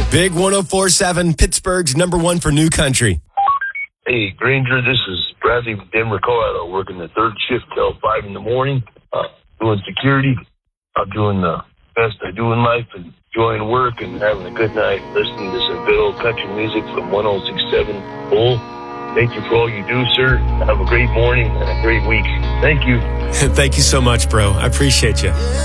Big 104.7, Pittsburgh's number one for new country. Hey, Granger, this is Bradley from Denver, Colorado, working the third shift till 5 in the morning, doing security. I'm doing the best I do in life and enjoying work and having a good night, listening to some good old country music from 106.7 Bull. Thank you for all you do, sir. Have a great morning and a great week. Thank you. Thank you so much, bro. I appreciate you.